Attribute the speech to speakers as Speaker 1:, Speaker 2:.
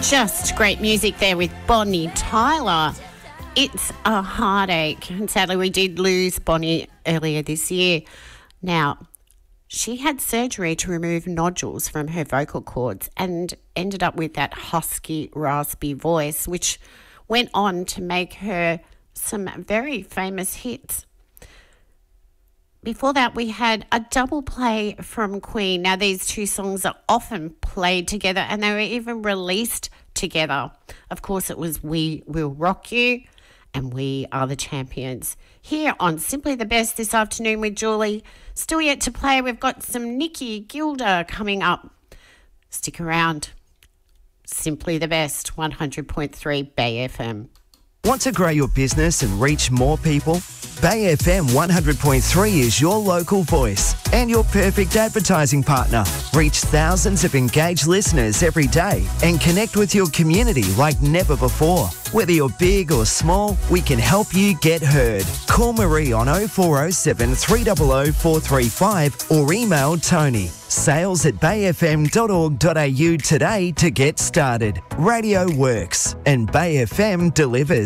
Speaker 1: Just great music there with Bonnie Tyler. It's a heartache. And sadly, we did lose Bonnie earlier this year. Now, she had surgery to remove nodules from her vocal cords and ended up with that husky, raspy voice, which went on to make her some very famous hits. Before that, we had a double play from Queen. Now, these two songs are often played together and they were even released together. Of course, it was We Will Rock You and We Are the Champions. Here on Simply the Best this afternoon with Julie. Still yet to play, we've got some Nikki Gilder coming up. Stick around. Simply the Best, 100.3 Bay FM.
Speaker 2: Want to grow your business and reach more people? Bay FM 100.3 is your local voice and your perfect advertising partner. Reach thousands of engaged listeners every day and connect with your community like never before. Whether you're big or small, we can help you get heard. Call Marie on 0407 300 435 or email Tony. sales@bayfm.org.au today to get started. Radio works and Bay FM delivers.